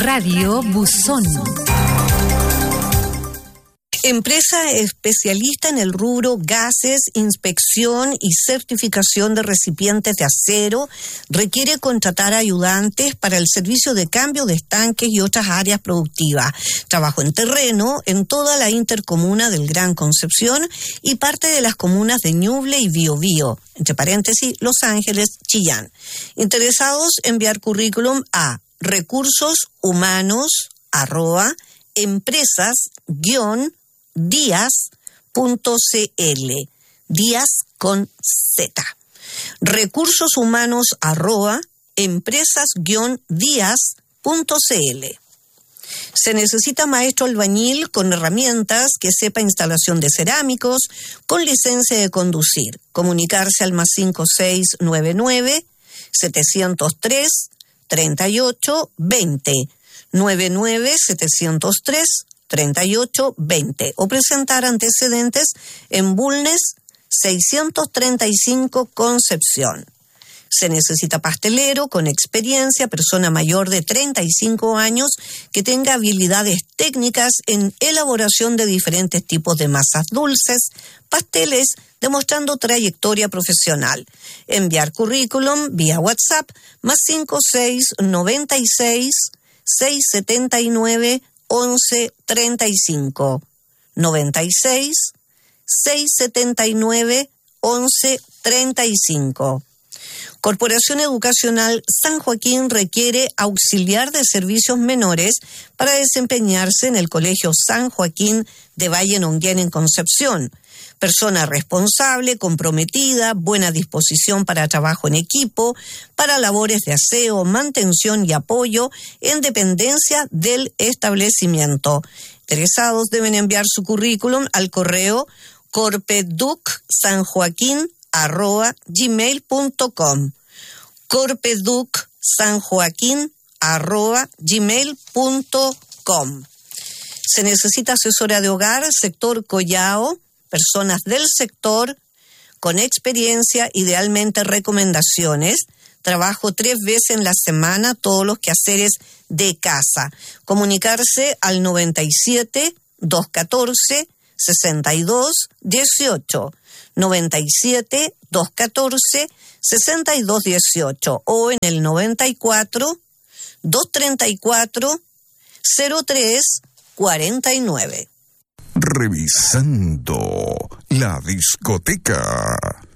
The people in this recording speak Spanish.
Radio Buzón. Empresa especialista en el rubro gases, inspección y certificación de recipientes de acero, requiere contratar ayudantes para el servicio de cambio de estanques y otras áreas productivas. Trabajo en terreno en toda la intercomuna del Gran Concepción y parte de las comunas de Ñuble y Biobío, entre paréntesis, Los Ángeles, Chillán. Interesados, enviar currículum a recursos-humanos@empresas-díaz.cl, Díaz con Z. recursos-humanos@empresas-díaz.cl. Se necesita maestro albañil con herramientas que sepa instalación de cerámicos, con licencia de conducir. Comunicarse al +5699 703 3820 99 703 3820 o presentar antecedentes en Bulnes 635 Concepción. Se necesita pastelero con experiencia, persona mayor de 35 años que tenga habilidades técnicas en elaboración de diferentes tipos de masas dulces, pasteles, demostrando trayectoria profesional. Enviar currículum vía WhatsApp +5696 679 1135 96 679 1135. Corporación Educacional San Joaquín requiere auxiliar de servicios menores para desempeñarse en el Colegio San Joaquín de Valle Nonguén en Concepción. Persona responsable, comprometida, buena disposición para trabajo en equipo, para labores de aseo, mantención y apoyo en dependencia del establecimiento. Interesados deben enviar su currículum al correo corpeducsanjoaquin@gmail.com, corpeducsanjoaquin@gmail.com. Se necesita asesora de hogar, sector Collao, personas del sector con experiencia, idealmente recomendaciones. Trabajo 3 veces en la semana, todos los quehaceres de casa. Comunicarse al 97 214 62 18, 97 214 62 18 o en el 94 234 03 49. Revisando la discoteca.